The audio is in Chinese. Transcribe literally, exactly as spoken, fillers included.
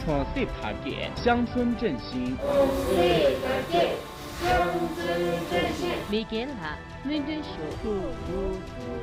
创新搭建，乡村振兴。 创新搭建，乡村振兴。 每件哈，每件手，